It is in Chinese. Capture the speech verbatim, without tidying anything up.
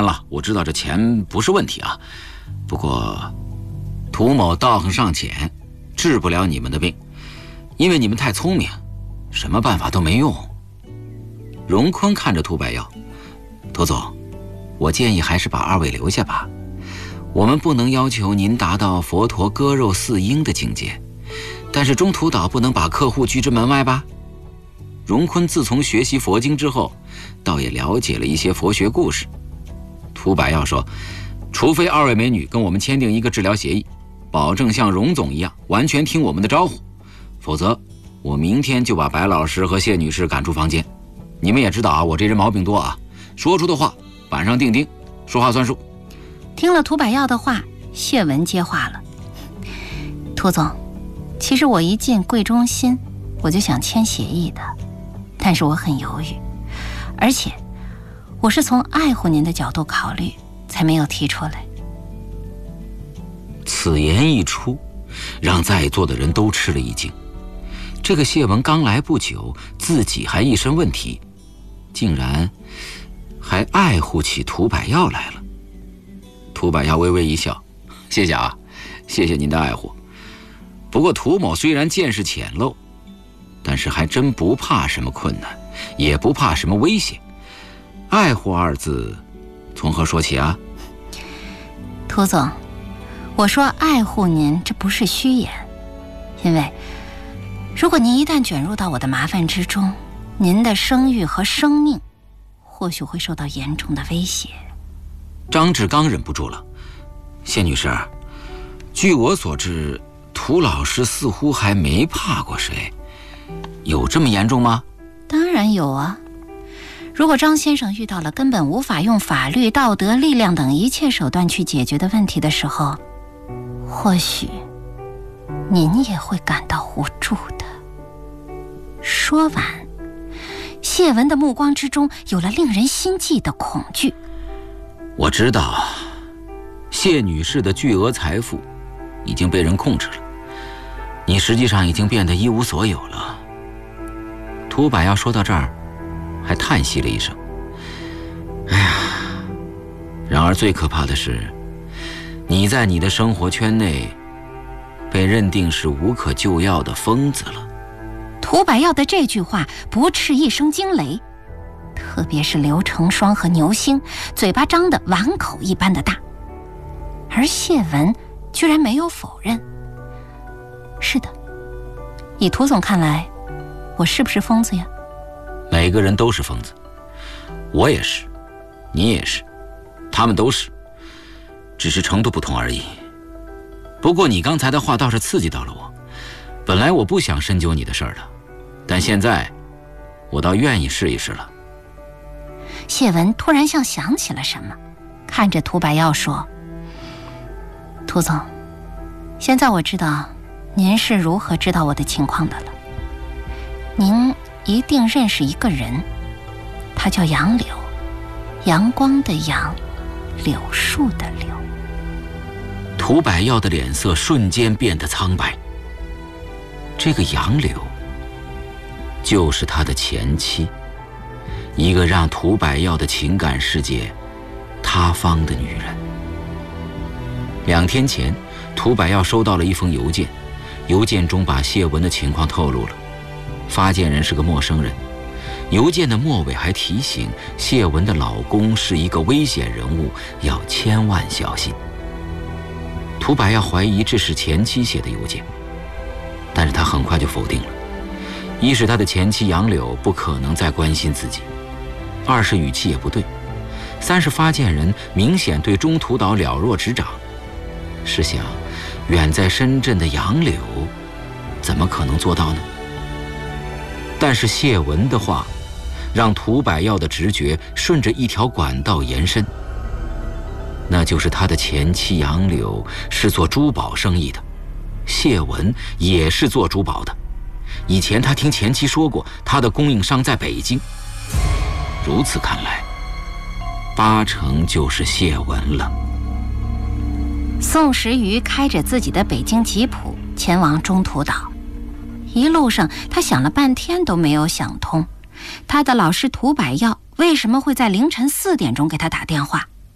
了，我知道这钱不是问题啊，不过涂某道行尚浅，治不了你们的病，因为你们太聪明，什么办法都没用。荣坤看着涂百药，涂总，我建议还是把二位留下吧，我们不能要求您达到佛陀割肉饲鹰的境界，但是中途岛不能把客户拒之门外吧。荣坤自从学习佛经之后，倒也了解了一些佛学故事。涂百药说，除非二位美女跟我们签订一个治疗协议，保证像荣总一样完全听我们的招呼，否则我明天就把白老师和谢女士赶出房间。你们也知道啊，我这人毛病多啊，说出的话板上钉钉，说话算数。 听了涂百药的话，谢文接话了，涂总，其实我一进贵中心我就想签协议的，但是我很犹豫，而且我是从爱护您的角度考虑才没有提出来。 此言一出，让在座的人都吃了一惊。这个谢文刚来不久，自己还一身问题，竟然还爱护起涂百药来了。涂百药微微一笑，谢谢啊，谢谢您的爱护。不过涂某虽然见识浅陋，但是还真不怕什么困难，也不怕什么危险。爱护二字从何说起啊？ 涂总，我说爱护您这不是虚言，因为如果您一旦卷入到我的麻烦之中，您的声誉和生命或许会受到严重的威胁。 张志刚忍不住了，谢女士，据我所知，涂老师似乎还没怕过谁，有这么严重吗？ 当然有啊，如果张先生遇到了根本无法用法律、道德、力量等一切手段去解决的问题的时候，或许您也会感到无助的。说完，谢文的目光之中有了令人心悸的恐惧。 我知道，谢女士的巨额财富已经被人控制了，你实际上已经变得一无所有了。涂百药说到这儿，还叹息了一声。哎呀，然而最可怕的是，你在你的生活圈内被认定是无可救药的疯子了。 涂百药的这句话不啻一声惊雷，特别是刘成双和牛星嘴巴张得碗口一般的大，而谢文居然没有否认。是的，以涂总看来，我是不是疯子呀？ 每个人都是疯子，我也是，你也是，他们都是，只是程度不同而已。不过你刚才的话倒是刺激到了我，本来我不想深究你的事儿的，但现在我倒愿意试一试了。 谢文突然像想起了什么，看着涂百药说，涂总，现在我知道您是如何知道我的情况的了。您一定认识一个人，他叫杨柳，阳光的阳，柳树的柳。 涂百药的脸色瞬间变得苍白。这个杨柳就是他的前妻，一个让涂百药的情感世界塌方的女人。两天前，涂百药收到了一封邮件，邮件中把谢文的情况透露了，发件人是个陌生人。邮件的末尾还提醒谢文的老公是一个危险人物，要千万小心。涂百药怀疑这是前妻写的邮件，但是他很快就否定了。一是他的前妻杨柳不可能再关心自己，二是语气也不对，三是发件人明显对中途岛了若指掌。试想，远在深圳的杨柳怎么可能做到呢？但是谢文的话让涂百药的直觉顺着一条管道延伸，那就是他的前妻杨柳是做珠宝生意的，谢文也是做珠宝的。以前他听前妻说过，他的供应商在北京。如此看来，八成就是谢文了。 宋时瑜开着自己的北京吉普前往中途岛，一路上他想了半天都没有想通，他的老师涂百药为什么会在凌晨四点钟给他打电话？